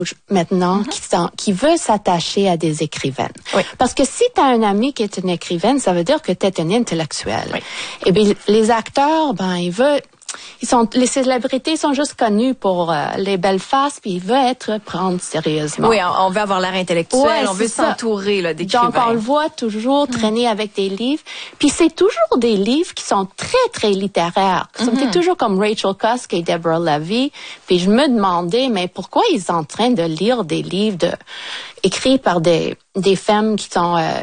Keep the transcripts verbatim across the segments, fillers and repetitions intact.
maintenant mm-hmm. qui, sont, qui veut s'attacher à des écrivaines. Oui. Parce que si tu as un ami qui est une écrivaine, ça veut dire que tu es un intellectuel. Oui. Et bien, les acteurs, ben, ils veulent... Ils sont, les célébrités sont juste connues pour euh, les belles faces, puis ils veulent être prendre sérieusement. Oui, on, on veut avoir l'air intellectuel, ouais, on veut s'entourer là, d'écrivains. Donc, on le voit toujours traîner mm. avec des livres. Puis c'est toujours des livres qui sont très, très littéraires. Mm-hmm. C'est toujours comme Rachel Cusk et Deborah Levy. Puis je me demandais, mais pourquoi ils sont en train de lire des livres de, écrits par des, des femmes qui sont... Euh,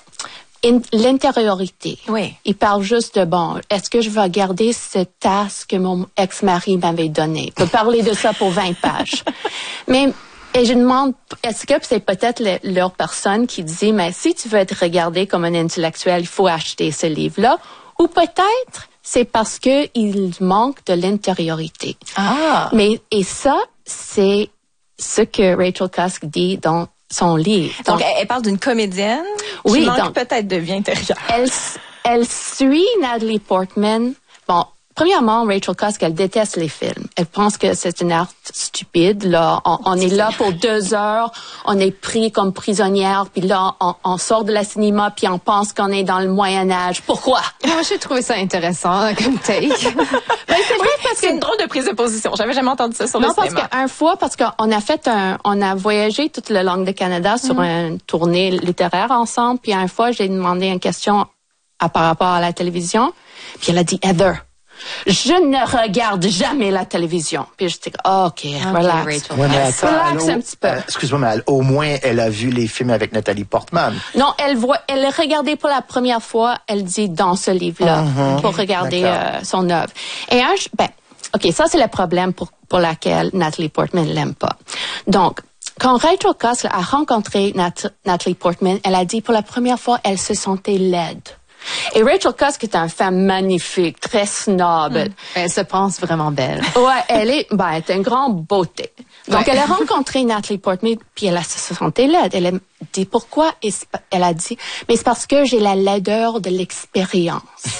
In, l'intériorité. Oui. Il parle juste de, bon, est-ce que je vais garder cette tasse que mon ex-mari m'avait donnée? Je peux parler de ça pour vingt pages. Mais, et je demande, est-ce que c'est peut-être le, leur personne qui dit, mais si tu veux être regardé comme un intellectuel, il faut acheter ce livre-là? Ou peut-être c'est parce que il manque de l'intériorité. Ah. Mais, et ça, c'est ce que Rachel Cusk dit dans son livre. Donc, donc elle parle d'une comédienne oui, qui manque donc, peut-être de vie intérieure. Elle, elle suit Natalie Portman. Bon, premièrement, Rachel Cusk, elle déteste les films. Elle pense que c'est une art stupide. Là, on, on est là pour deux heures, on est pris comme prisonnière, puis là, on, on sort de la cinéma, puis on pense qu'on est dans le Moyen Âge. Pourquoi? Moi, j'ai trouvé ça intéressant comme take. Ben, c'est vrai parce que c'est une drôle de prise de position. J'avais jamais entendu ça sur non, le cinéma. Non, parce qu'un fois, parce qu'on a fait un, on a voyagé toute le long de Canada sur mm. une tournée littéraire ensemble, puis un fois, j'ai demandé une question à, par rapport à la télévision, puis elle a dit, Heather, je ne regarde jamais la télévision. Puis je dis, oh, OK, okay, relax. Ouais, mais attends, relax elle, un petit peu. Euh, excuse-moi, mais elle, au moins, elle a vu les films avec Nathalie Portman. Non, elle voit, elle a regardé pour la première fois, elle dit, dans ce livre-là, mm-hmm. pour regarder euh, son œuvre. Et un, ben, OK, ça, c'est le problème pour, pour laquelle Natalie Portman l'aime pas. Donc, quand Rachel Cusk a rencontré Nat- Natalie Portman, elle a dit, pour la première fois, elle se sentait laide. Et Rachel Cusk est une femme magnifique, très snob. Mm. Elle se pense vraiment belle. Ouais, elle est, ben, elle est une grande beauté. Donc, ouais. Elle a rencontré Natalie Portman, puis elle a se sentait laide. Elle a dit pourquoi? Elle a dit, mais c'est parce que j'ai la laideur de l'expérience.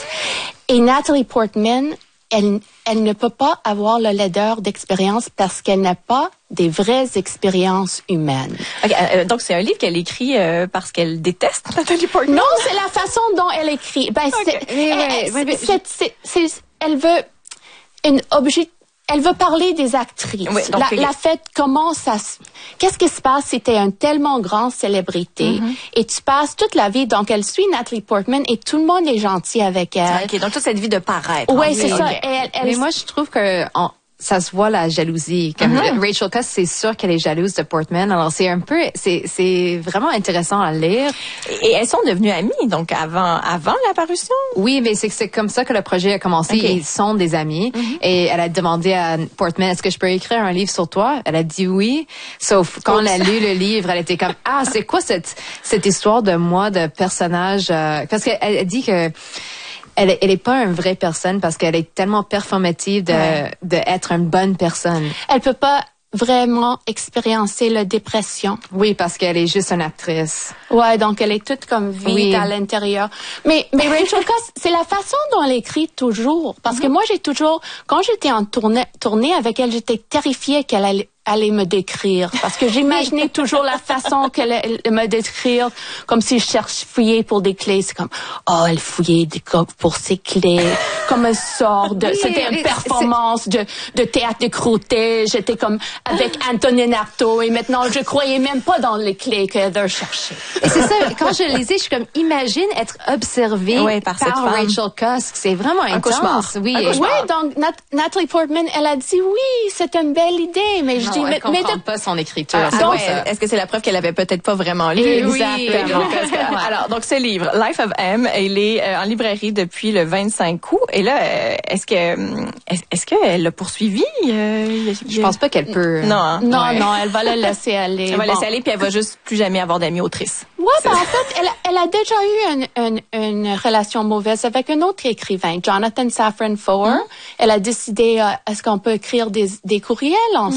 Et Natalie Portman, elle, elle ne peut pas avoir la laideur d'expérience parce qu'elle n'a pas des vraies expériences humaines. Okay, euh, donc, c'est un livre qu'elle écrit euh, parce qu'elle déteste Natalie Portman? Non, c'est la façon dont elle écrit. Ben, okay. c'est, mais, elle, ouais, mais, c'est, c'est, c'est, c'est, elle veut une objet. Elle veut parler des actrices. Oui, donc, la, la fait, comment ça se... Qu'est-ce qui se passe si t'es une tellement grande célébrité mm-hmm. et tu passes toute la vie... Donc, elle suit Natalie Portman et tout le monde est gentil avec elle. OK, donc toute cette vie de paraître. Oui, c'est oui, ça. Okay. Elle, elle... Mais moi, je trouve que... On... ça se voit la jalousie. Comme mm-hmm. Rachel Cusk, c'est sûr qu'elle est jalouse de Portman. Alors c'est un peu, c'est c'est vraiment intéressant à lire. Et elles sont devenues amies, donc avant avant la parution. Oui, mais c'est c'est comme ça que le projet a commencé. Okay. Ils sont des amis. Mm-hmm. Et elle a demandé à Portman, est-ce que je peux écrire un livre sur toi? Elle a dit oui. Sauf quand Oups. Elle a lu le livre, elle était comme ah c'est quoi cette cette histoire de moi de personnage euh, parce qu'elle elle dit que Elle, elle est pas une vraie personne parce qu'elle est tellement performative de, ouais. de être une bonne personne. Elle peut pas vraiment expériencer la dépression. Oui, parce qu'elle est juste une actrice. Ouais, donc elle est toute comme vide oui. à l'intérieur. Mais, mais Rachel Cusk, c'est la façon dont elle écrit toujours. Parce mm-hmm. que moi, j'ai toujours, quand j'étais en tournée, tournée avec elle, j'étais terrifiée qu'elle allait allait me décrire parce que j'imaginais toujours la façon qu'elle allait me décrire comme si je cherchais fouiller pour des clés. C'est comme oh elle fouillait des pour ses clés comme un sort de oui, c'était une performance de de théâtre de Croûté. J'étais comme avec Antonin Artaud et maintenant je croyais même pas dans les clés qu'elle cherchait. Et c'est ça quand je le lisais je suis comme imagine être observée oui, par, par Rachel Cusk. C'est vraiment un intense. Cauchemar. Oui, un cauchemar. Oui, donc Nat- Natalie Portman elle a dit oui c'est une belle idée mais je non, dis elle mais, comprend mais pas son écriture. Ah, donc, ouais, est-ce que c'est la preuve qu'elle avait peut-être pas vraiment lu? Exactement. Alors, donc, ce livre, Life of M, il est euh, en librairie depuis le vingt-cinq août. Et là, euh, est-ce que, est-ce, est-ce qu'elle l'a poursuivi? Euh, je pense pas qu'elle peut. Non, hein? non, ouais. non, elle va la laisser aller. Elle va bon. laisser aller puis elle va juste plus jamais avoir d'amis autrices. Ouais, ben, en fait, elle, elle a déjà eu une, une, une relation mauvaise avec un autre écrivain, Jonathan Safran Foer. Mm-hmm. Elle a décidé, euh, est-ce qu'on peut écrire des, des courriels ensemble?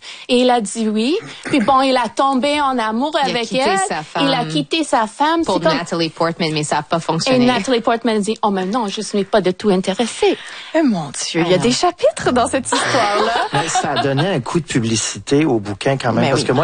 Et il a dit oui. Puis bon, il a tombé en amour il avec a quitté elle. Sa femme il a quitté sa femme. Pour comme... Natalie Portman, mais ça n'a pas fonctionné. Et Natalie Portman dit, oh, mais non, je ne suis pas du tout intéressée. Eh, mon Dieu, il y a des chapitres dans cette histoire-là. Mais ça a donné un coup de publicité au bouquin quand même. Mais parce oui. que moi,